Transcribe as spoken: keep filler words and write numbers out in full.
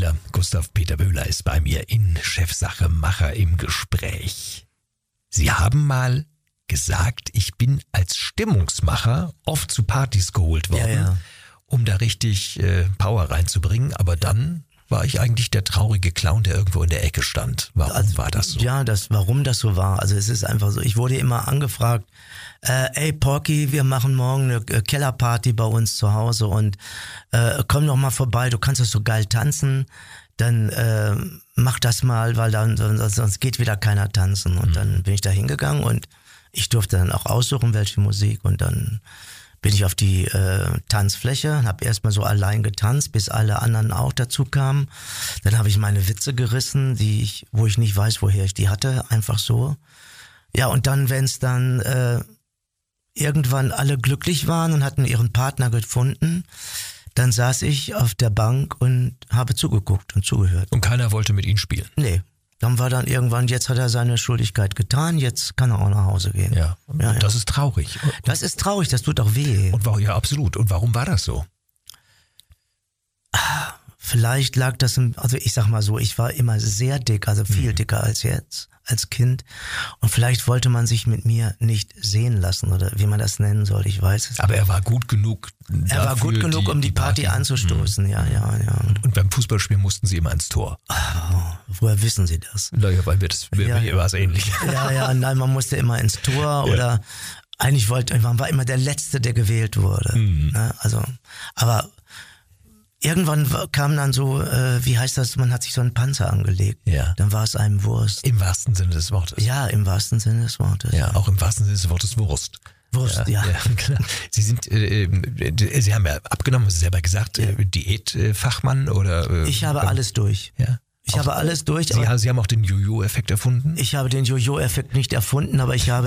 Schauspieler Gustav Peter Böhler ist bei mir in Chefsache Macher im Gespräch. Sie haben mal gesagt, ich bin als Stimmungsmacher oft zu Partys geholt worden, Ja, ja. um da richtig äh, Power reinzubringen, aber dann war ich eigentlich der traurige Clown, der irgendwo in der Ecke stand. Warum Also, war das so? Ja, das, warum das so war. Also es ist einfach so, ich wurde immer angefragt, äh, ey Porky, wir machen morgen eine äh, Kellerparty bei uns zu Hause und äh, komm doch mal vorbei, du kannst doch so geil tanzen, dann äh, mach das mal, weil dann sonst, sonst geht wieder keiner tanzen. Und mhm. dann bin ich da hingegangen und ich durfte dann auch aussuchen, welche Musik, und dann bin ich auf die äh, Tanzfläche, habe erstmal so allein getanzt, bis alle anderen auch dazu kamen. Dann habe ich meine Witze gerissen, die ich, wo ich nicht weiß, woher ich die hatte, einfach so. Ja, und dann, wenn es dann äh, irgendwann alle glücklich waren und hatten ihren Partner gefunden, dann saß ich auf der Bank und habe zugeguckt und zugehört. Und keiner wollte mit Ihnen spielen? Nee. Dann war dann irgendwann, jetzt hat er seine Schuldigkeit getan, jetzt kann er auch nach Hause gehen. Ja, ja, ja. Das ist traurig. Das ist traurig, das tut auch weh. Und warum, ja, absolut. Und warum war das so? Vielleicht lag das, im, also ich sag mal so, ich war immer sehr dick, also viel mhm. dicker als jetzt, als Kind. Und vielleicht wollte man sich mit mir nicht sehen lassen oder wie man das nennen soll, ich weiß es. Aber er war gut genug. Er war gut genug, die, um die, die Party, Party anzustoßen, mhm. ja, ja, ja. Und, und beim Fußballspielen mussten Sie immer ins Tor. Oh, woher wissen Sie das? Naja, weil wir das, wir, ja, mir war es ähnlich. Ja, ja, nein, man musste immer ins Tor ja. oder eigentlich wollte, man war immer der Letzte, der gewählt wurde. Mhm. Ne? Also, aber irgendwann kam dann so, äh, wie heißt das, man hat sich so einen Panzer angelegt. Ja. Dann war es einem Wurst. Im wahrsten Sinne des Wortes. Ja, im wahrsten Sinne des Wortes. Ja, ja. Auch im wahrsten Sinne des Wortes Wurst. Wurst, ja. ja. ja klar. Sie sind, äh, Sie haben ja abgenommen, Sie selber gesagt, ja. äh, Diätfachmann oder? Äh, ich habe beim, alles durch. Ja. Ich auch, habe alles durch. Sie, Sie haben auch den Jojo-Effekt erfunden? Ich habe den Jojo-Effekt nicht erfunden, aber ich habe